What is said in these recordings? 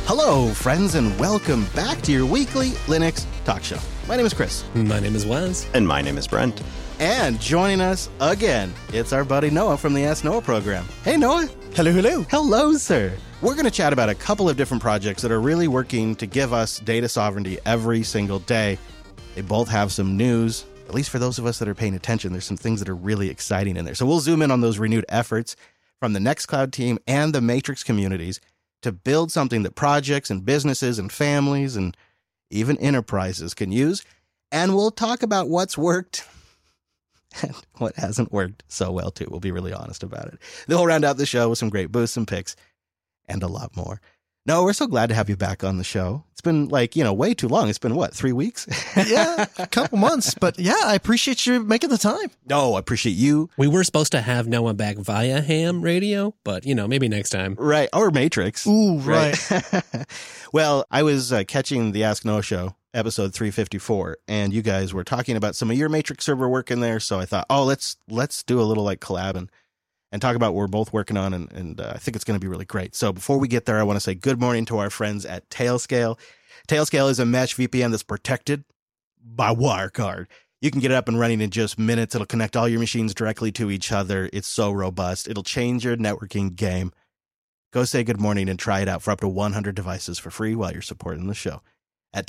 Hello, friends, and welcome back to your weekly Linux talk show. My name is Chris. My name is Wes. And my name is Brent. And joining us again, it's our buddy Noah from the Ask Noah program. Hey, Noah. Hello, hello. Hello, sir. We're going to chat about a couple of different projects that are really working to give us data sovereignty every single day. They both have some news. At least for those of us that are paying attention, there's some things that are really exciting in there. So we'll zoom in on those renewed efforts from the Nextcloud team and the Matrix communities to build something that projects and businesses and families and even enterprises can use. And we'll talk about what's worked and what hasn't worked so well, too. We'll be really honest about it. Then we'll round out the show with some great boosts and picks and a lot more. No, we're so glad to have you back on the show. It's been way too long. It's been, 3 weeks? Yeah, a couple months. But yeah, I appreciate you making the time. No, I appreciate you. We were supposed to have Noah back via ham radio, but, maybe next time. Right. Or Matrix. Ooh, right. Well, I was catching the Ask Noah show, episode 354, and you guys were talking about some of your Matrix server work in there. So I thought, let's do a little collab and talk about what we're both working on, and I think it's going to be really great. So before we get there, I want to say good morning to our friends at Tailscale. Tailscale is a mesh VPN that's protected by Wirecard. You can get it up and running in just minutes. It'll connect all your machines directly to each other. It's so robust. It'll change your networking game. Go say good morning and try it out for up to 100 devices for free while you're supporting the show at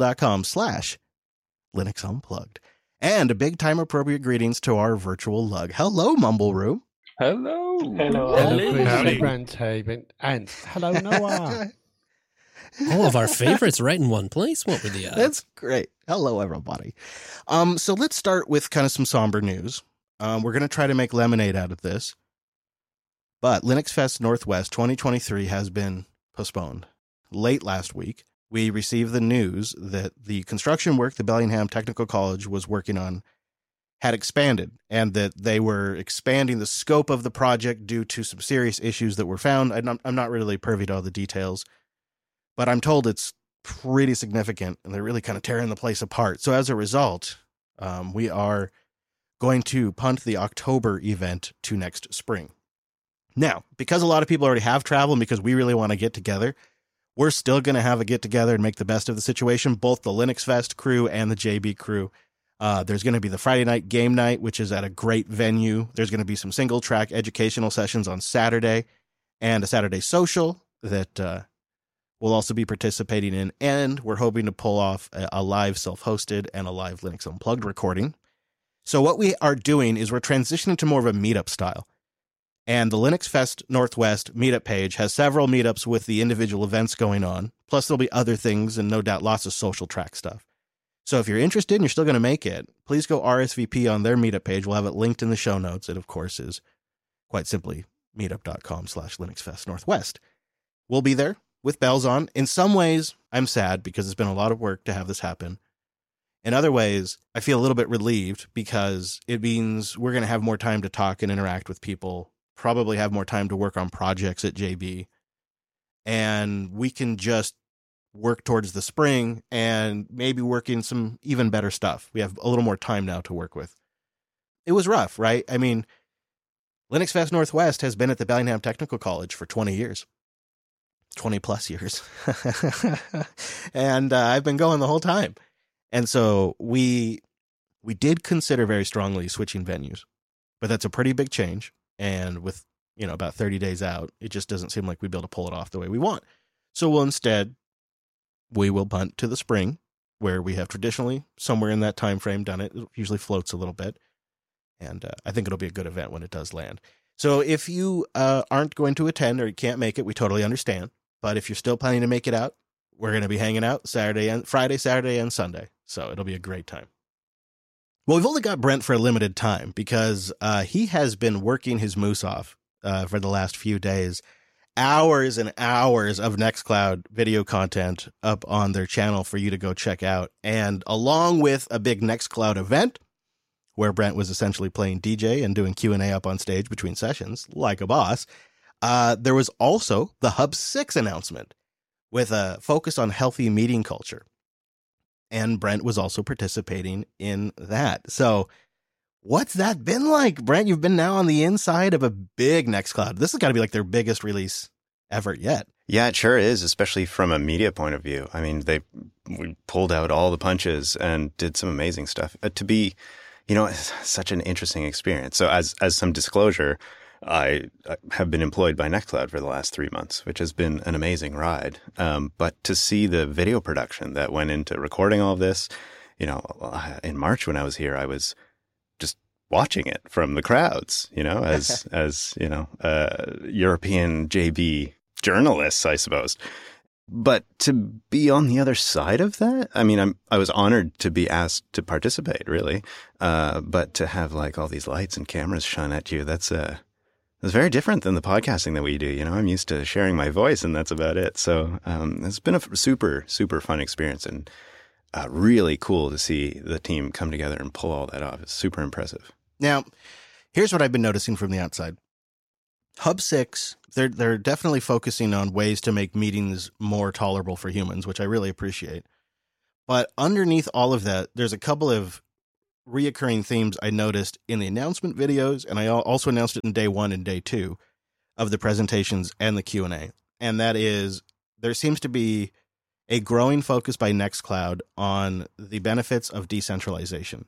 tailscale.com/Linux Unplugged. And a big time appropriate greetings to our virtual lug. Hello, Mumble Room. Hello. Hello, Chris. Hello, Brent. And hello, Noah. All of our favorites right in one place. What were the odds? That's great. Hello, everybody. So let's start with kind of some somber news. We're going to try to make lemonade out of this. But Linux Fest Northwest 2023 has been postponed. Late last week, we received the news that the construction work the Bellingham Technical College was working on had expanded, and that they were expanding the scope of the project due to some serious issues that were found. I'm not really privy to all the details, but I'm told it's pretty significant, and they're really kind of tearing the place apart. So as a result, we are going to punt the October event to next spring. Now, because a lot of people already have traveled and because we really want to get together, we're still going to have a get-together and make the best of the situation, both the Linux Fest crew and the JB crew. There's going to be the Friday night game night, which is at a great venue. There's going to be some single-track educational sessions on Saturday and a Saturday social that we'll also be participating in. And we're hoping to pull off a live self-hosted and a live Linux Unplugged recording. So what we are doing is we're transitioning to more of a meetup style. And the Linux Fest Northwest meetup page has several meetups with the individual events going on. Plus, there'll be other things and no doubt lots of social track stuff. So if you're interested and you're still going to make it, please go RSVP on their meetup page. We'll have it linked in the show notes. It, of course, is quite simply meetup.com/LinuxFestNorthwest. We'll be there with bells on. In some ways, I'm sad because it's been a lot of work to have this happen. In other ways, I feel a little bit relieved because it means we're going to have more time to talk and interact with people, probably have more time to work on projects at JB, and we can just work towards the spring and maybe work in some even better stuff. We have a little more time now to work with. It was rough, right? I mean, Linux Fest Northwest has been at the Bellingham Technical College for 20 years. 20 plus years. And I've been going the whole time. And so we did consider very strongly switching venues, but that's a pretty big change. And with, about 30 days out, it just doesn't seem like we'd be able to pull it off the way we want. So we will punt to the spring, where we have traditionally somewhere in that time frame done it. It usually floats a little bit. And I think it'll be a good event when it does land. So if you aren't going to attend or you can't make it, we totally understand. But if you're still planning to make it out, we're going to be hanging out Friday, Saturday, and Sunday. So it'll be a great time. Well, we've only got Brent for a limited time because he has been working his moose off for the last few days. Hours and hours of Nextcloud video content up on their channel for you to go check out. And along with a big Nextcloud event where Brent was essentially playing DJ and doing Q&A up on stage between sessions like a boss, there was also the Hub 6 announcement with a focus on healthy meeting culture. And Brent was also participating in that. So what's that been like, Brent? You've been now on the inside of a big Nextcloud. This has got to be like their biggest release ever yet. Yeah, it sure is, especially from a media point of view. I mean, we pulled out all the punches and did some amazing stuff. To be, it's such an interesting experience. So as some disclosure, I have been employed by Nextcloud for the last 3 months, which has been an amazing ride. But to see the video production that went into recording all of this, in March when I was here, I was just watching it from the crowds, as European JB journalists, I suppose. But to be on the other side of that, I mean, I was honored to be asked to participate, really. But to have like all these lights and cameras shone at you, that's very different than the podcasting that we do. I'm used to sharing my voice, and that's about it. So it's been a super, super fun experience, and really cool to see the team come together and pull all that off. It's super impressive. Now, here's what I've been noticing from the outside. Hub 6, they're definitely focusing on ways to make meetings more tolerable for humans, which I really appreciate. But underneath all of that, there's a couple of reoccurring themes I noticed in the announcement videos, and I also announced it in day 1 and day 2 of the presentations and the Q&A. And that is, there seems to be a growing focus by Nextcloud on the benefits of decentralization.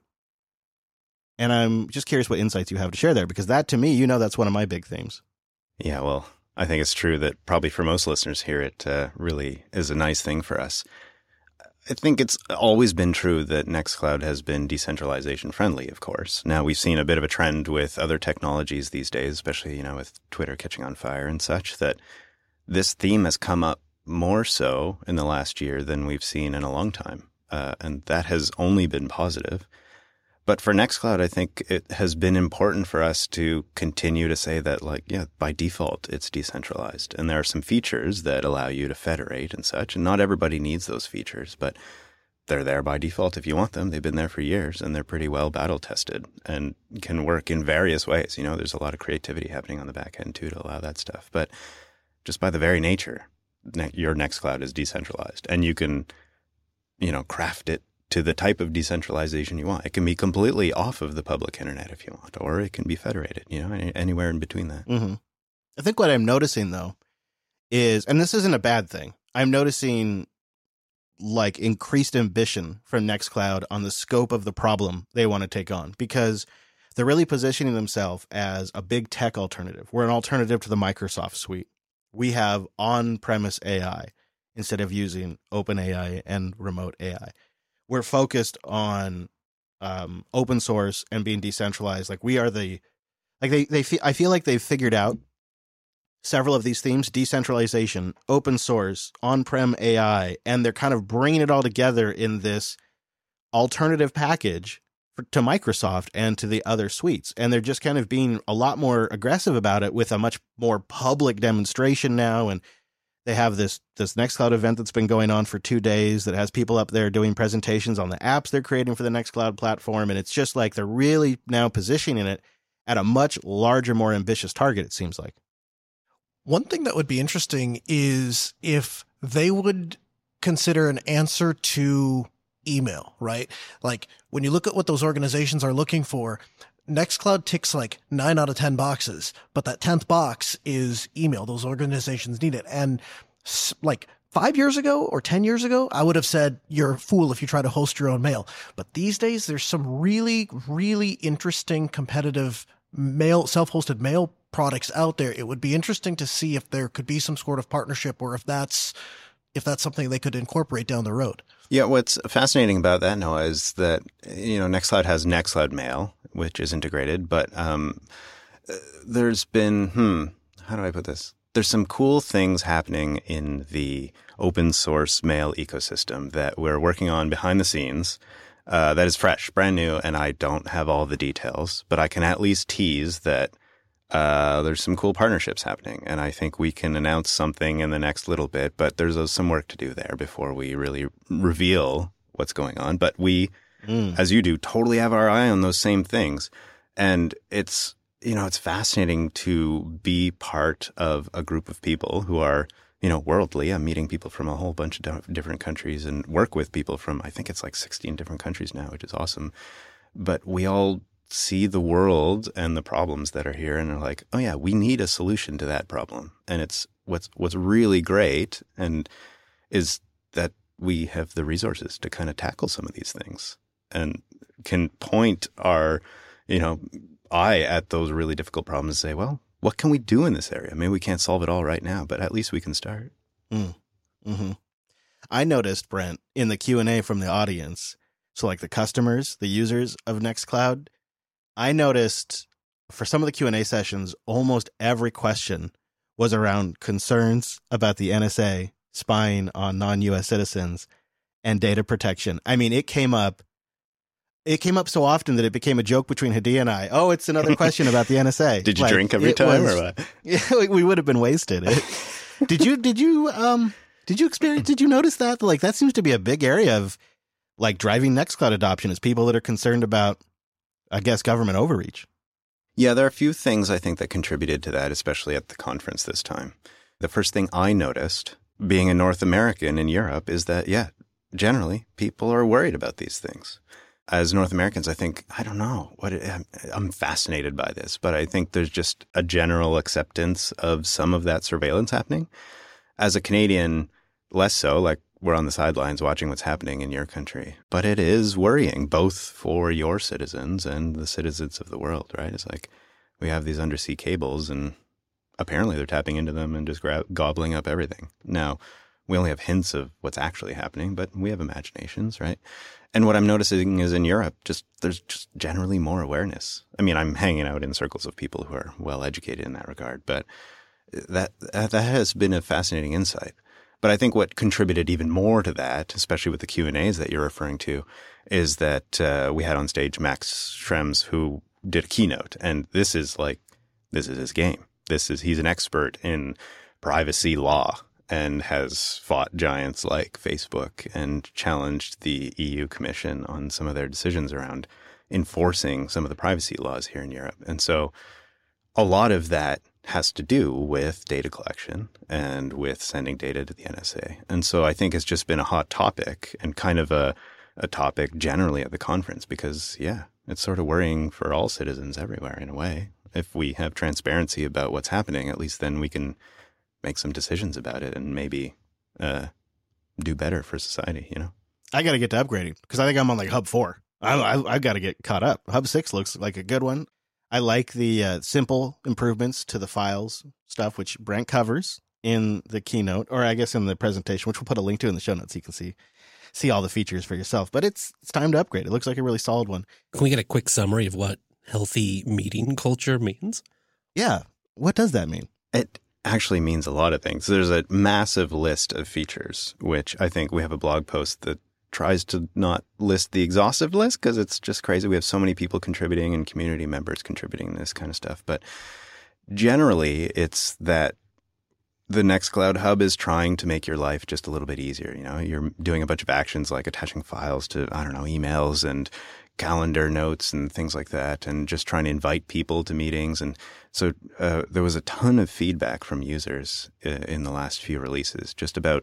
And I'm just curious what insights you have to share there, because that, to me, that's one of my big themes. Yeah, well, I think it's true that probably for most listeners here, it really is a nice thing for us. I think it's always been true that Nextcloud has been decentralization friendly, of course. Now, we've seen a bit of a trend with other technologies these days, especially, with Twitter catching on fire and such, that this theme has come up more so in the last year than we've seen in a long time. And that has only been positive. But for Nextcloud, I think it has been important for us to continue to say that, by default, it's decentralized. And there are some features that allow you to federate and such. And not everybody needs those features, but they're there by default if you want them. They've been there for years, and they're pretty well battle tested and can work in various ways. There's a lot of creativity happening on the back end, too, to allow that stuff. But just by the very nature, your Nextcloud is decentralized, and you can, craft it to the type of decentralization you want. It can be completely off of the public internet if you want, or it can be federated, anywhere in between that. Mm-hmm. I think what I'm noticing, though, is, and this isn't a bad thing, I'm noticing increased ambition from Nextcloud on the scope of the problem they want to take on, because they're really positioning themselves as a big tech alternative. We're an alternative to the Microsoft suite. We have on-premise AI instead of using OpenAI and remote AI. We're focused on open source and being decentralized. We are I feel like they've figured out several of these themes: decentralization, open source, on-prem AI, and they're kind of bringing it all together in this alternative package to Microsoft and to the other suites. And they're just kind of being a lot more aggressive about it with a much more public demonstration now. And they have this Nextcloud event that's been going on for 2 days that has people up there doing presentations on the apps they're creating for the Nextcloud platform. And it's just they're really now positioning it at a much larger, more ambitious target, it seems like. One thing that would be interesting is if they would consider an answer to email, right? When you look at what those organizations are looking for, Nextcloud ticks 9 out of 10 boxes, but that 10th box is email. Those organizations need it. And 5 years ago or 10 years ago, I would have said you're a fool if you try to host your own mail. But these days, there's some really, really interesting competitive self-hosted mail products out there. It would be interesting to see if there could be some sort of partnership, or if that's something they could incorporate down the road. Yeah, what's fascinating about that, Noah, is that Nextcloud has Nextcloud Mail, which is integrated, but there's been how do I put this? There's some cool things happening in the open source mail ecosystem that we're working on behind the scenes. That is fresh, brand new, and I don't have all the details, but I can at least tease that there's some cool partnerships happening, and I think we can announce something in the next little bit, but there's some work to do there before we really reveal what's going on. But we, as you do, totally have our eye on those same things. And it's fascinating to be part of a group of people who are, worldly. I'm meeting people from a whole bunch of different countries and work with people from, I think it's 16 different countries now, which is awesome. But we all see the world and the problems that are here and are like, oh yeah, we need a solution to that problem. And it's what's really great and is that we have the resources to kind of tackle some of these things and can point our, eye at those really difficult problems and say, well, what can we do in this area? Maybe we can't solve it all right now, but at least we can start. Mm-hmm. I noticed, Brent, in the Q&A from the audience, so like the customers, the users of Nextcloud, I noticed for some of the Q&A sessions, almost every question was around concerns about the NSA spying on non-U.S. citizens and data protection. I mean, it came up so often that it became a joke between Hadi and I. Oh, it's another question about the NSA. Did you drink every time or what? Yeah, we would have been wasted. Did you experience? Did you notice that? Like, that seems to be a big area of like driving Nextcloud adoption is people that are concerned about, I guess, government overreach. Yeah, there are a few things I think that contributed to that, especially at the conference this time. The first thing I noticed, being a North American in Europe, is that, generally people are worried about these things. As North Americans, I think, I don't know, I'm fascinated by this, but I think there's just a general acceptance of some of that surveillance happening. As a Canadian, less so, like we're on the sidelines watching what's happening in your country. But it is worrying, both for your citizens and the citizens of the world, right? It's like we have these undersea cables and apparently they're tapping into them and just gobbling up everything. Now, we only have hints of what's actually happening, but we have imaginations, right? And what I'm noticing is in Europe, there's just generally more awareness. I mean, I'm hanging out in circles of people who are well educated in that regard, but that has been a fascinating insight. But I think what contributed even more to that, especially with the Q&As that you're referring to, is that we had on stage Max Schrems, who did a keynote, and this is his game. He's an expert in privacy law and has fought giants like Facebook and challenged the EU Commission on some of their decisions around enforcing some of the privacy laws here in Europe. And so a lot of that has to do with data collection and with sending data to the NSA. And so I think it's just been a hot topic and kind of a topic generally at the conference because, it's sort of worrying for all citizens everywhere in a way. If we have transparency about what's happening, at least then we can make some decisions about it and maybe do better for society, I got to get to upgrading because I think I'm on like Hub 4. I got to get caught up. Hub 6 looks like a good one. I like the simple improvements to the files stuff, which Brent covers in the keynote, or I guess in the presentation, which we'll put a link to in the show notes so you can see all the features for yourself. But it's time to upgrade. It looks like a really solid one. Can we get a quick summary of what healthy meeting culture means? Yeah. What does that mean? It actually means a lot of things. There's a massive list of features, which I think we have a blog post that tries to not list the exhaustive list because it's just crazy. We have so many people contributing and community members contributing this kind of stuff. But generally, it's that the Nextcloud Hub is trying to make your life just a little bit easier. You're doing a bunch of actions like attaching files to, emails and calendar notes and things like that, and just trying to invite people to meetings. And so there was a ton of feedback from users in the last few releases just about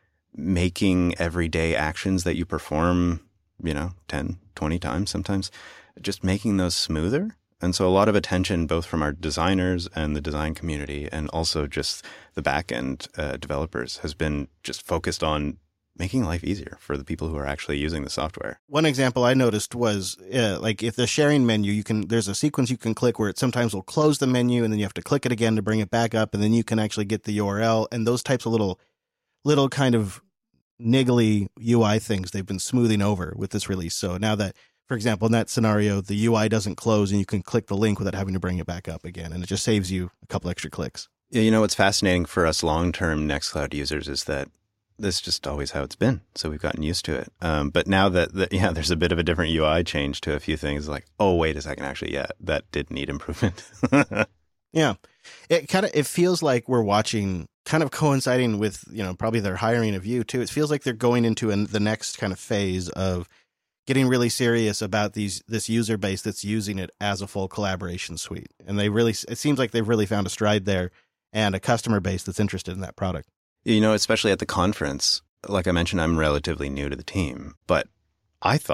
making everyday actions that you perform, 10, 20 times sometimes, just making those smoother. And so a lot of attention, both from our designers and the design community, and also just the back-end developers, has been just focused on making life easier for the people who are actually using the software. One example I noticed was like if the sharing menu, there's a sequence you can click where it sometimes will close the menu and then you have to click it again to bring it back up. And then you can actually get the URL and those types of little kind of niggly UI things they've been smoothing over with this release. So now that, for example, in that scenario, the UI doesn't close and you can click the link without having to bring it back up again. And it just saves you a couple extra clicks. Yeah, what's fascinating for us long-term Nextcloud users is that this is just always how it's been. So we've gotten used to it. But now that there's a bit of a different UI change to a few things like, oh, wait a second, actually, that did need improvement. Yeah. It feels like we're watching, kind of coinciding with, probably their hiring of you too. It feels like they're going into the next kind of phase of getting really serious about this user base that's using it as a full collaboration suite. And it seems like they've really found a stride there and a customer base that's interested in that product. Especially at the conference, like I mentioned, I'm relatively new to the team, but I thought,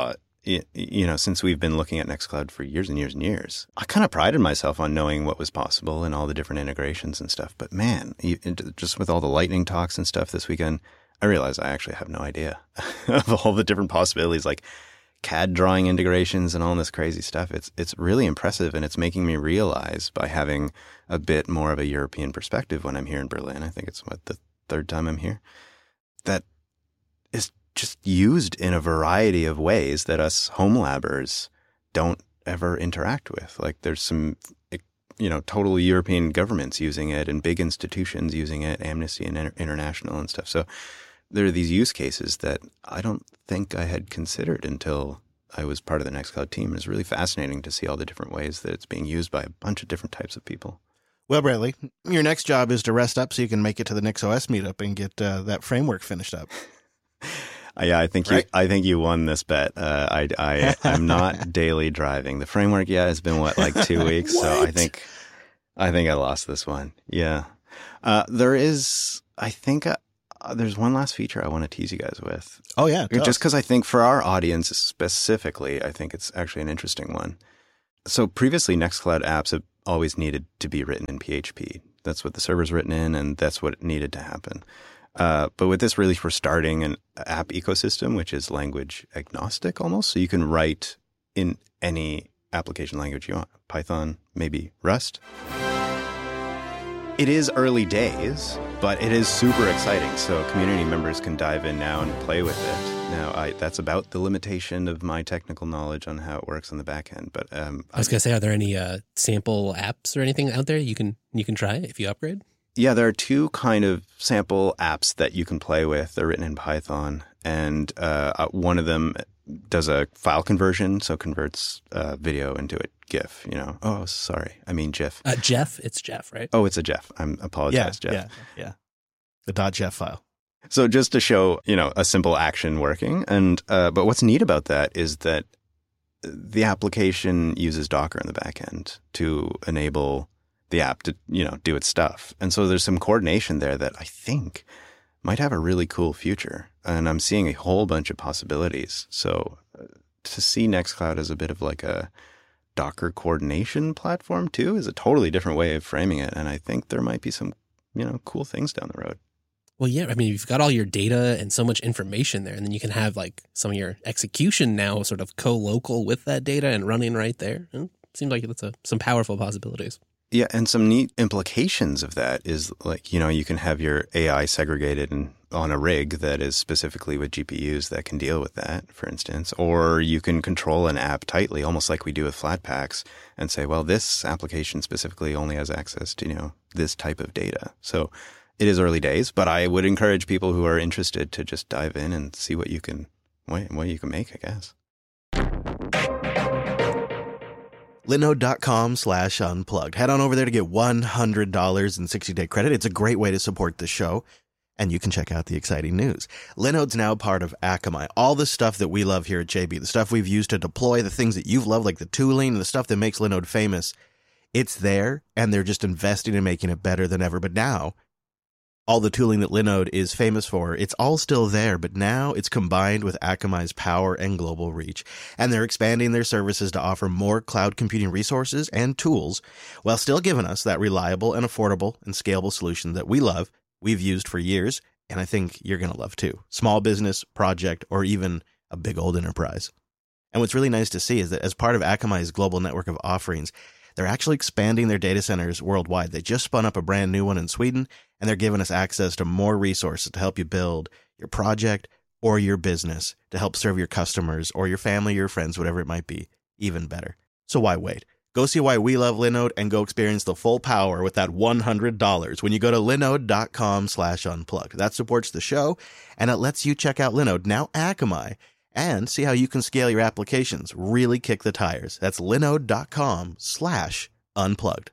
since we've been looking at Nextcloud for years and years and years, I kind of prided myself on knowing what was possible and all the different integrations and stuff. But man, just with all the lightning talks and stuff this weekend, I realized I actually have no idea of all the different possibilities, like CAD drawing integrations and all this crazy stuff. It's really impressive, and it's making me realize, by having a bit more of a European perspective when I'm here in Berlin, I think it's the third time I'm here, that is just used in a variety of ways that us home labbers don't ever interact with. Like there's some, total European governments using it and big institutions using it, Amnesty International and stuff. So there are these use cases that I don't think I had considered until I was part of the Nextcloud team. It's really fascinating to see all the different ways that it's being used by a bunch of different types of people. Well, Bradley, your next job is to rest up so you can make it to the NixOS meetup and get that framework finished up. Yeah, I think you won this bet. I'm not daily driving. The framework, has been like 2 weeks. So I think I lost this one. Yeah. There's one last feature I want to tease you guys with. Oh yeah. Just because I think for our audience specifically, I think it's actually an interesting one. So previously Nextcloud apps have always needed to be written in PHP. That's what the server's written in, and that's what needed to happen. But with this release, we're starting an app ecosystem, which is language agnostic almost. So you can write in any application language you want. Python, maybe Rust. It is early days, but it is super exciting. So community members can dive in now and play with it. Now, that's about the limitation of my technical knowledge on how it works on the back end. But I was going to say, are there any sample apps or anything out there you can try if you upgrade? Yeah, there are two kind of sample apps that you can play with. They're written in Python, and one of them does a file conversion, so converts video into a GIF. Oh, sorry, I mean GIF. Jeff, it's Jeff, right? Oh, it's a Jeff. I apologize, Jeff. Yeah. The .jef file. So just to show, a simple action working, and but what's neat about that is that the application uses Docker in the back end to enable the app to, do its stuff. And so there's some coordination there that I think might have a really cool future. And I'm seeing a whole bunch of possibilities. So to see Nextcloud as a bit of like a Docker coordination platform too is a totally different way of framing it. And I think there might be some, cool things down the road. Well, yeah, I mean, you've got all your data and so much information there, and then you can have like some of your execution now sort of co-local with that data and running right there. It seems like that's some powerful possibilities. Yeah, and some neat implications of that is like, you can have your AI segregated on a rig that is specifically with GPUs that can deal with that, for instance. Or you can control an app tightly, almost like we do with Flatpaks, and say, well, this application specifically only has access to, this type of data. So it is early days, but I would encourage people who are interested to just dive in and see what you can make, I guess. Linode.com/unplugged. Head on over there to get $100 in 60-day credit. It's a great way to support the show, and you can check out the exciting news. Linode's now part of Akamai. All the stuff that we love here at JB, the stuff we've used to deploy, the things that you've loved, like the tooling and the stuff that makes Linode famous, it's there, and they're just investing in making it better than ever. But now, all the tooling that Linode is famous for, it's all still there, but now it's combined with Akamai's power and global reach. And they're expanding their services to offer more cloud computing resources and tools while still giving us that reliable and affordable and scalable solution that we love, we've used for years, and I think you're going to love too. Small business, project, or even a big old enterprise. And what's really nice to see is that as part of Akamai's global network of offerings, they're actually expanding their data centers worldwide. They just spun up a brand new one in Sweden, and they're giving us access to more resources to help you build your project or your business to help serve your customers or your family, your friends, whatever it might be, even better. So why wait? Go see why we love Linode and go experience the full power with that $100 when you go to linode.com/unplugged. That supports the show, and it lets you check out Linode, now Akamai, and see how you can scale your applications, really kick the tires. That's linode.com/unplugged.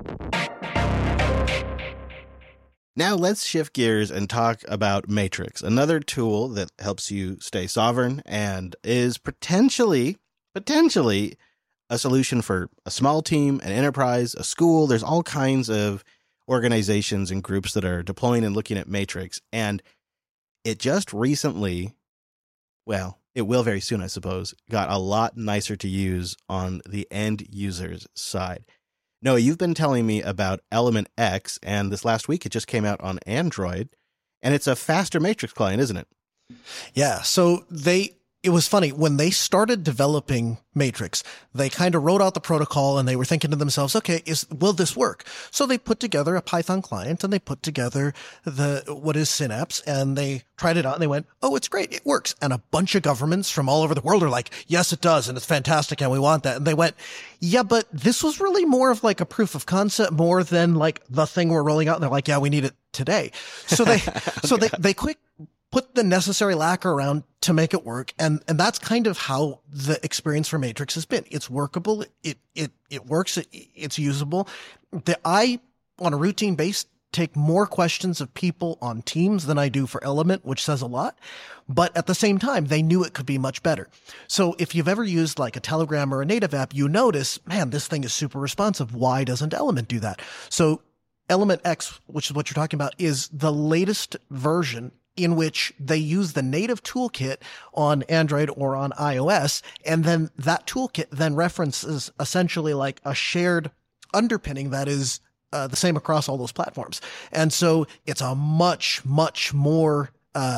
Now let's shift gears and talk about Matrix, another tool that helps you stay sovereign and is potentially a solution for a small team, an enterprise, a school. There's all kinds of organizations and groups that are deploying and looking at Matrix. And it just recently, well, it will very soon, I suppose, got a lot nicer to use on the end user's side. Noah, you've been telling me about Element X, and this last week it just came out on Android, and it's a faster Matrix client, isn't it? Yeah. So it was funny when they started developing Matrix, they kind of wrote out the protocol and they were thinking to themselves, okay, will this work? So they put together a Python client and they put together what is Synapse, and they tried it out and they went, oh, it's great. It works. And a bunch of governments from all over the world are like, yes, it does. And it's fantastic. And we want that. And they went, yeah, but this was really more of like a proof of concept more than like the thing we're rolling out. And they're like, yeah, we need it today. So they quick put the necessary lacquer around to make it work. And that's kind of how the experience for Matrix has been. It's workable. It works. It's usable. I, on a routine base, take more questions of people on Teams than I do for Element, which says a lot. But at the same time, they knew it could be much better. So if you've ever used like a Telegram or a native app, you notice, man, this thing is super responsive. Why doesn't Element do that? So Element X, which is what you're talking about, is the latest version in which they use the native toolkit on Android or on iOS. And then that toolkit then references essentially like a shared underpinning that is the same across all those platforms. And so it's a much, much more,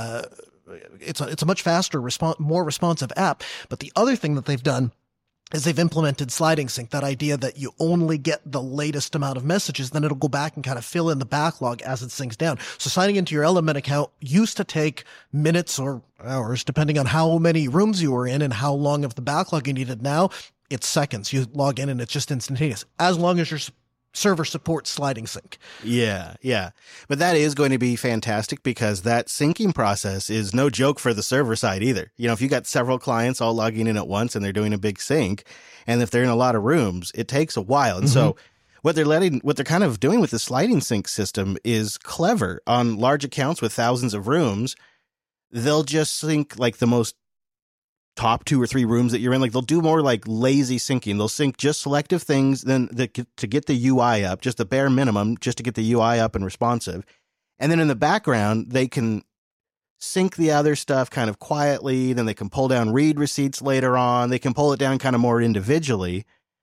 it's a much faster, more responsive app. But the other thing that they've done is they've implemented sliding sync, that idea that you only get the latest amount of messages, then it'll go back and kind of fill in the backlog as it syncs down. So signing into your Element account used to take minutes or hours, depending on how many rooms you were in and how long of the backlog you needed. Now it's seconds. You log in and it's just instantaneous, as long as your server supports sliding sync. Yeah. But that is going to be fantastic because that syncing process is no joke for the server side either. You know, if you got several clients all logging in at once and they're doing a big sync, and if they're in a lot of rooms, it takes a while. And so what they're kind of doing with the sliding sync system is clever. On large accounts with thousands of rooms, they'll just sync like the most top 2 or 3 rooms that you're in. Like they'll do more like lazy syncing. They'll sync just selective things to get the UI up, just the bare minimum, just to get the UI up and responsive. And then in the background, they can sync the other stuff kind of quietly. Then they can pull down read receipts later on. They can pull it down kind of more individually,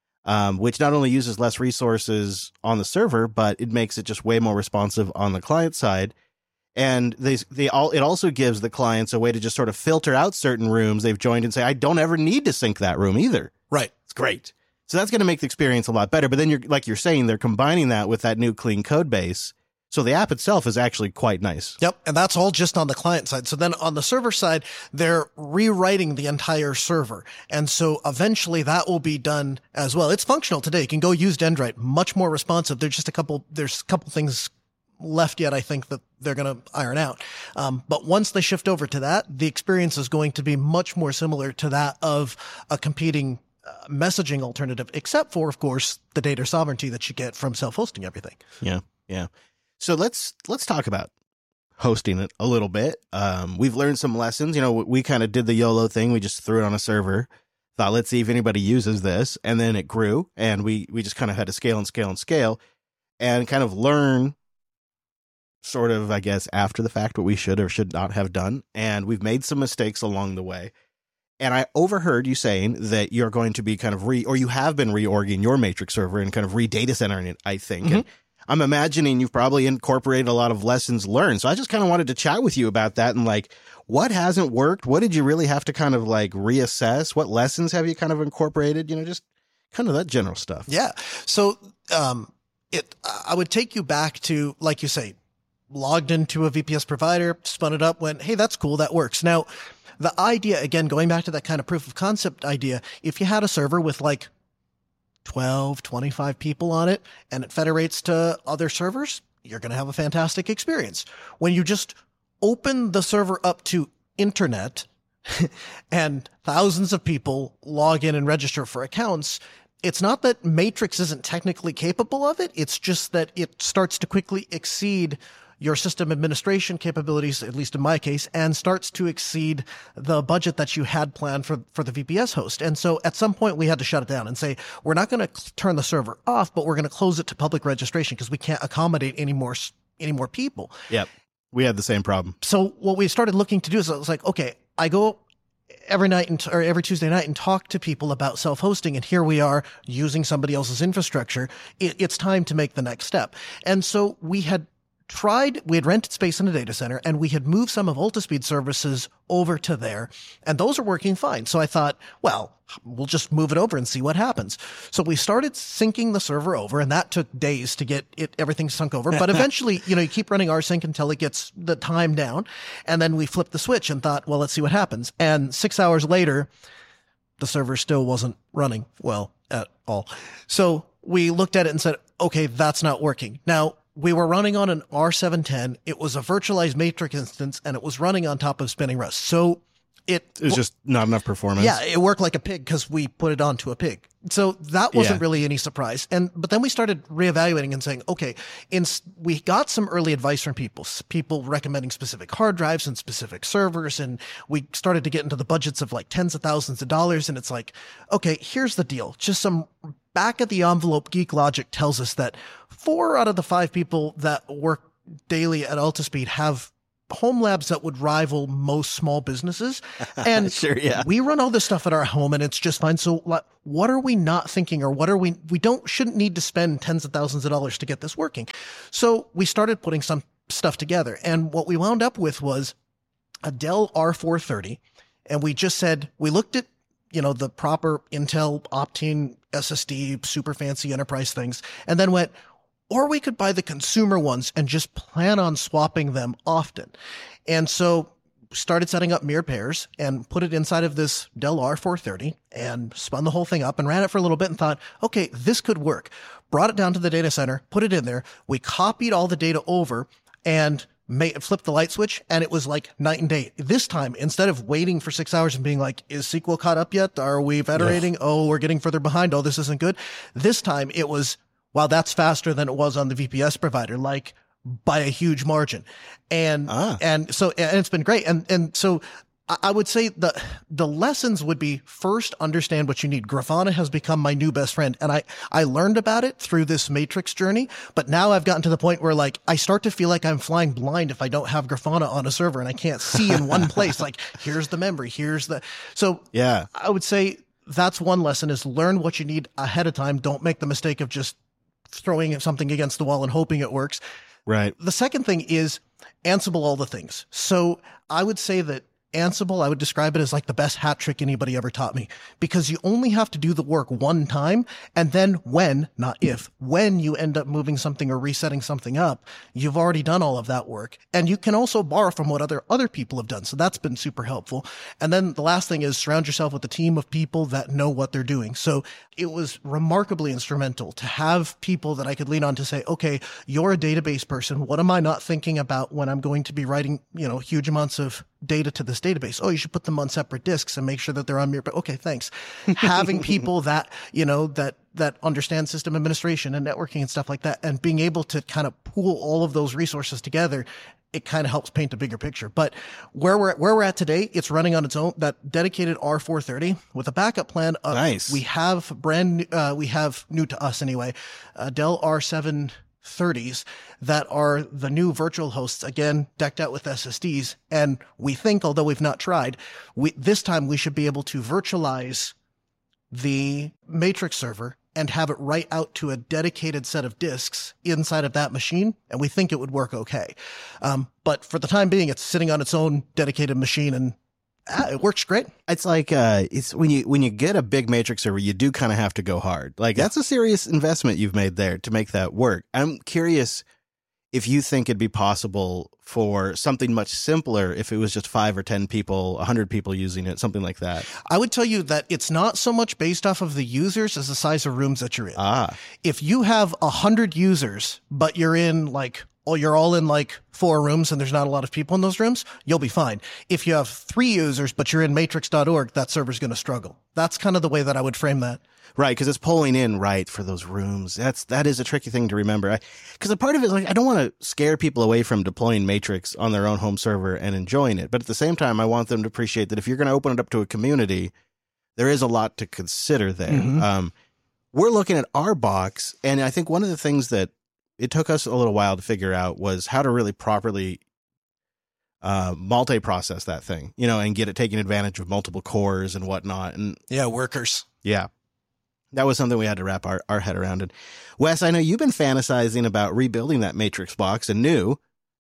which not only uses less resources on the server, but it makes it just way more responsive on the client side. And it also gives the clients a way to just sort of filter out certain rooms they've joined and say, I don't ever need to sync that room either. Right. It's great. So that's going to make the experience a lot better. But then you're saying, they're combining that with that new clean code base. So the app itself is actually quite nice. Yep. And that's all just on the client side. So then on the server side, they're rewriting the entire server. And so eventually that will be done as well. It's functional today. You can go use Dendrite, much more responsive. There's a couple things left yet, I think, that they're going to iron out. But once they shift over to that, the experience is going to be much more similar to that of a competing messaging alternative, except for, of course, the data sovereignty that you get from self-hosting everything. Yeah. So let's talk about hosting it a little bit. We've learned some lessons. You know, we kind of did the YOLO thing. We just threw it on a server, thought, let's see if anybody uses this. And then it grew, and we just kind of had to scale and kind of learn sort of, I guess, after the fact what we should or should not have done. And we've made some mistakes along the way. And I overheard you saying that you're going to be kind of you have been reorging your Matrix server and kind of re-data centering it, I think. And I'm imagining you've probably incorporated a lot of lessons learned. So I just kind of wanted to chat with you about that and like, what hasn't worked? What did you really have to kind of like reassess? What lessons have you kind of incorporated? You know, just kind of that general stuff. Yeah. So, I would take you back to, like you say, logged into a VPS provider, spun it up, went, hey, that's cool. That works. Now, the idea, again, going back to that kind of proof of concept idea, if you had a server with like 12, 25 people on it and it federates to other servers, you're going to have a fantastic experience. When you just open the server up to internet and thousands of people log in and register for accounts, it's not that Matrix isn't technically capable of it. It's just that it starts to quickly exceed your system administration capabilities, at least in my case, and starts to exceed the budget that you had planned for the VPS host. And so at some point we had to shut it down and say, we're not going to turn the server off, but we're going to close it to public registration because we can't accommodate any more people. Yep. We had the same problem. So what we started looking to do is I was like, okay, I go every night or every Tuesday night and talk to people about self-hosting. And here we are using somebody else's infrastructure. It's time to make the next step. And so we had rented space in a data center and we had moved some of Altispeed services over to there, and those are working fine. So I thought, well, we'll just move it over and see what happens. So we started syncing the server over, and that took days to get everything sunk over. But eventually, you keep running rsync until it gets the time down. And then we flipped the switch and thought, well, let's see what happens. And 6 hours later, the server still wasn't running well at all. So we looked at it and said, okay, that's not working. Now, we were running on an R710. It was a virtualized Matrix instance, and it was running on top of spinning Rust. So it was just not enough performance. Yeah, it worked like a pig because we put it onto a pig. So that wasn't really any surprise. But then we started reevaluating and saying, okay, we got some early advice from people recommending specific hard drives and specific servers. And we started to get into the budgets of like tens of thousands of dollars. And it's like, okay, here's the deal. Just some back of the envelope geek logic tells us that 4 out of the 5 people that work daily at Altispeed have home labs that would rival most small businesses. And sure, yeah. We run all this stuff at our home and it's just fine. So what are we not thinking, or what are we shouldn't need to spend tens of thousands of dollars to get this working. So we started putting some stuff together, and what we wound up with was a Dell R430. And we just said, we looked at, the proper Intel Optane SSD, super fancy enterprise things, and then went, or we could buy the consumer ones and just plan on swapping them often. And so started setting up mirror pairs and put it inside of this Dell R430 and spun the whole thing up and ran it for a little bit and thought, okay, this could work. Brought it down to the data center, put it in there. We copied all the data over and flipped the light switch, and it was like night and day. This time, instead of waiting for 6 hours and being like, is SQL caught up yet? Are we federating? Oh, we're getting further behind. Oh, this isn't good. This time it was, wow, that's faster than it was on the VPS provider, like by a huge margin. And so it's been great. And so I would say the lessons would be, first, understand what you need. Grafana has become my new best friend. And I learned about it through this Matrix journey, but now I've gotten to the point where like I start to feel like I'm flying blind if I don't have Grafana on a server and I can't see in one place. Like, here's the memory, so yeah, I would say that's one lesson, is learn what you need ahead of time. Don't make the mistake of just throwing something against the wall and hoping it works. Right. The second thing is Ansible all the things. So I would say that Ansible, I would describe it as like the best hat trick anybody ever taught me, because you only have to do the work one time. And then when you end up moving something or resetting something up, you've already done all of that work. And you can also borrow from what other people have done. So that's been super helpful. And then the last thing is surround yourself with a team of people that know what they're doing. So it was remarkably instrumental to have people that I could lean on to say, okay, you're a database person. What am I not thinking about when I'm going to be writing, huge amounts of data to this database? Oh, you should put them on separate disks and make sure that they're on mirror. But okay, thanks. Having people that, that understand system administration and networking and stuff like that, and being able to kind of pool all of those resources together, it kind of helps paint a bigger picture. But where we're at today, it's running on its own, that dedicated R430 with a backup plan. Nice. We have new to us anyway, Dell R730s that are the new virtual hosts, again, decked out with SSDs. And we think, although we've not tried, this time we should be able to virtualize the Matrix server and have it write out to a dedicated set of disks inside of that machine. And we think it would work okay. But for the time being, it's sitting on its own dedicated machine, and it works great. It's like, it's when you get a big Matrix server, you do kind of have to go hard. Like, that's a serious investment you've made there to make that work. I'm curious if you think it'd be possible for something much simpler if it was just 5 or 10 people, 100 people using it, something like that. I would tell you that it's not so much based off of the users as the size of rooms that you're in. If you have 100 users, but you're in you're all in like 4 rooms and there's not a lot of people in those rooms, you'll be fine. If you have 3 users, but you're in matrix.org, that server's going to struggle. That's kind of the way that I would frame that. Right, because it's pulling in right for those rooms. That is a tricky thing to remember. Because a part of it is like, I don't want to scare people away from deploying Matrix on their own home server and enjoying it. But at the same time, I want them to appreciate that if you're going to open it up to a community, there is a lot to consider there. Mm-hmm. We're looking at our box, and I think one of the things that it took us a little while to figure out was how to really properly multi-process that thing, and get it taking advantage of multiple cores and whatnot. And Yeah, workers. yeah, that was something we had to wrap our head around. And Wes, I know you've been fantasizing about rebuilding that Matrix box anew,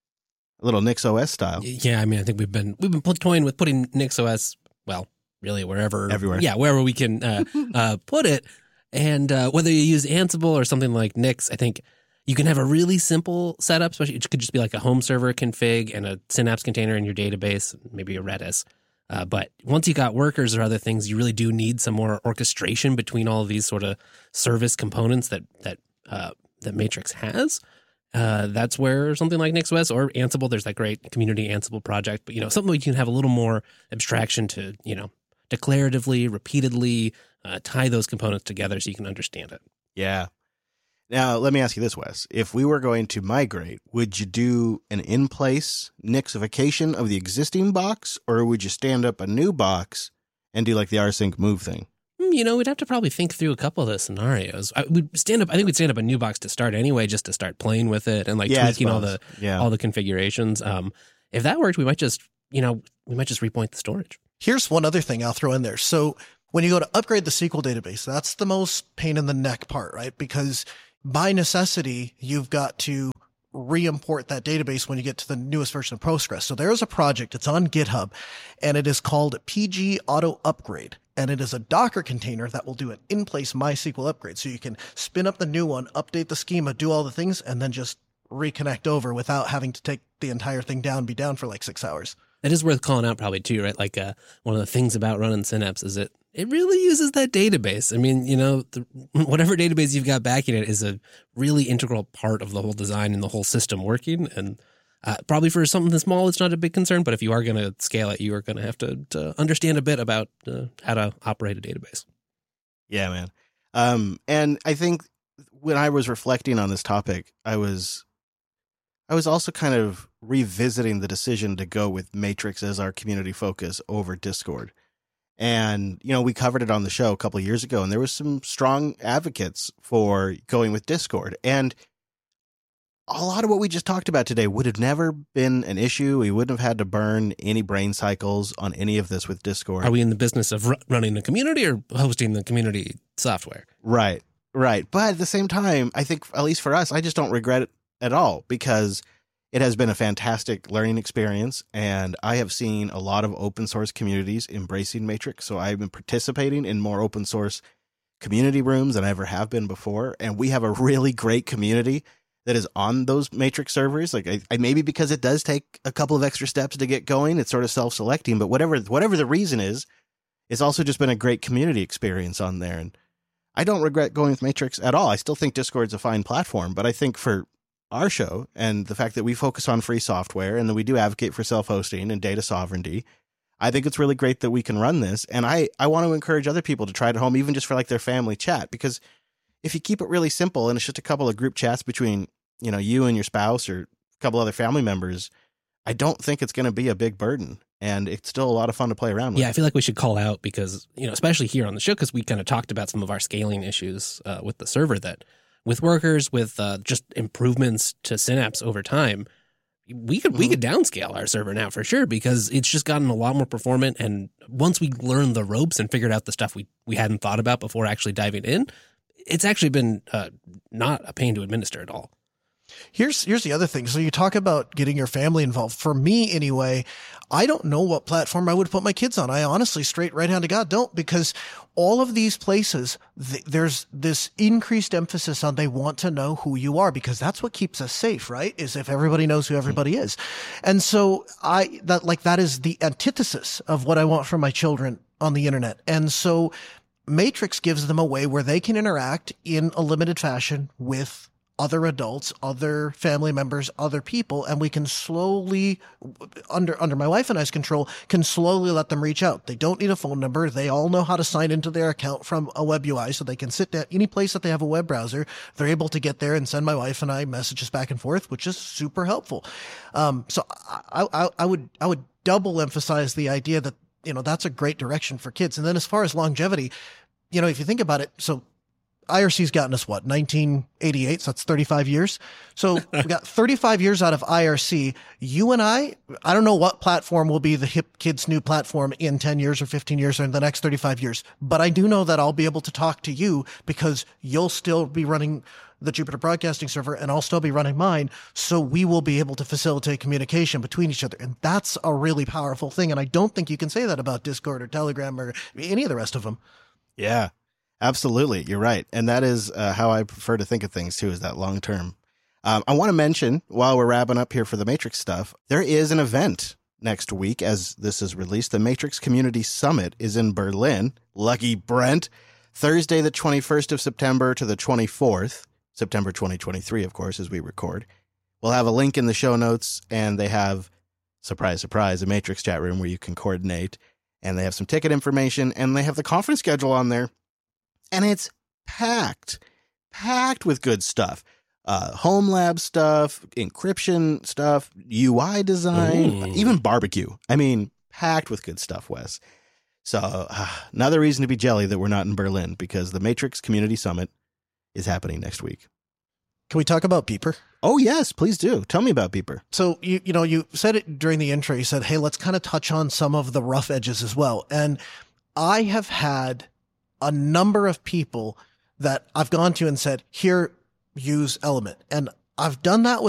a little NixOS style. Yeah, I mean, I think we've been toying with putting NixOS, well, really wherever, everywhere. Yeah, wherever we can put it. And whether you use Ansible or something like Nix, I think you can have a really simple setup, especially it could just be like a home server config and a Synapse container in your database, maybe a Redis. But once you got workers or other things, you really do need some more orchestration between all of these sort of service components that Matrix has. That's where something like NixOS or Ansible, there's that great community Ansible project, but something where you can have a little more abstraction to declaratively, repeatedly tie those components together so you can understand it. Yeah. Now, let me ask you this, Wes. If we were going to migrate, would you do an in-place Nixification of the existing box, or would you stand up a new box and do like the rsync move thing? We'd have to probably think through a couple of the scenarios. I think we'd stand up a new box to start anyway, just to start playing with it and tweaking all the configurations. If that worked, we might just repoint the storage. Here's one other thing I'll throw in there. So when you go to upgrade the SQL database, that's the most pain in the neck part, right? Because by necessity, you've got to re-import that database when you get to the newest version of Postgres. So there is a project, it's on GitHub, and it is called PG Auto Upgrade. And it is a Docker container that will do an in-place MySQL upgrade. So you can spin up the new one, update the schema, do all the things, and then just reconnect over without having to take the entire thing down, be down for like 6 hours. That is worth calling out probably too, right? Like one of the things about running Synapse is it really uses that database. I mean, whatever database you've got backing it is a really integral part of the whole design and the whole system working. And probably for something this small, it's not a big concern. But if you are going to scale it, you are going to have to understand a bit about how to operate a database. Yeah, man. And I think when I was reflecting on this topic, I was also kind of revisiting the decision to go with Matrix as our community focus over Discord. And, we covered it on the show a couple of years ago, and there was some strong advocates for going with Discord. And a lot of what we just talked about today would have never been an issue. We wouldn't have had to burn any brain cycles on any of this with Discord. Are we in the business of running the community or hosting the community software? Right. But at the same time, I think, at least for us, I just don't regret it at all, because it has been a fantastic learning experience, and I have seen a lot of open source communities embracing Matrix. So I've been participating in more open source community rooms than I ever have been before. And we have a really great community that is on those Matrix servers. Like I maybe because it does take a couple of extra steps to get going, it's sort of self-selecting, but whatever the reason is, it's also just been a great community experience on there. And I don't regret going with Matrix at all. I still think Discord's a fine platform, but I think for our show and the fact that we focus on free software and that we do advocate for self-hosting and data sovereignty, I think it's really great that we can run this. And I want to encourage other people to try it at home, even just for like their family chat, because if you keep it really simple and it's just a couple of group chats between, you and your spouse or a couple other family members, I don't think it's going to be a big burden. And it's still a lot of fun to play around with. Yeah, I feel like we should call out because, especially here on the show, because we kind of talked about some of our scaling issues with the server, that with workers, with just improvements to Synapse over time, we could downscale our server now for sure, because it's just gotten a lot more performant. And once we learned the ropes and figured out the stuff we hadn't thought about before actually diving in, it's actually been not a pain to administer at all. Here's the other thing. So you talk about getting your family involved. For me, anyway, I don't know what platform I would put my kids on. I honestly, straight right hand to God, don't, because all of these places, there's this increased emphasis on they want to know who you are, because that's what keeps us safe, right? Is if everybody knows who everybody is. And so that is the antithesis of what I want for my children on the internet. And so Matrix gives them a way where they can interact in a limited fashion with other adults, other family members, other people, and we can slowly, under my wife and I's control, can slowly let them reach out. They don't need a phone number. They all know how to sign into their account from a web UI, so they can sit at any place that they have a web browser. They're able to get there and send my wife and I messages back and forth, which is super helpful. So I would double emphasize the idea that, that's a great direction for kids. And then as far as longevity, if you think about it, so IRC's gotten us 1988, so that's 35 years. So we got 35 years out of IRC. You and I don't know what platform will be the hip kids' new platform in 10 years or 15 years or in the next 35 years. But I do know that I'll be able to talk to you because you'll still be running the Jupiter Broadcasting Server and I'll still be running mine. So we will be able to facilitate communication between each other. And that's a really powerful thing. And I don't think you can say that about Discord or Telegram or any of the rest of them. Yeah, absolutely. You're right. And that is how I prefer to think of things too, is that long term. I want to mention while we're wrapping up here for the Matrix stuff, there is an event next week as this is released. The Matrix Community Summit is in Berlin. Lucky Brent. Thursday, the 21st of September to the 24th. September 2023, of course, as we record. We'll have a link in the show notes, and they have, surprise, surprise, a Matrix chat room where you can coordinate, and they have some ticket information, and they have the conference schedule on there, and it's packed with good stuff. Home lab stuff, encryption stuff, UI design, even barbecue. I mean, packed with good stuff, Wes. So another reason to be jelly that we're not in Berlin, because the Matrix Community Summit is happening next week. Can we talk about Beeper? Oh, yes, please do. Tell me about Beeper. So, you said it during the intro. You said, hey, let's kind of touch on some of the rough edges as well. And I have had a number of people that I've gone to and said, here, use Element. And I've done that with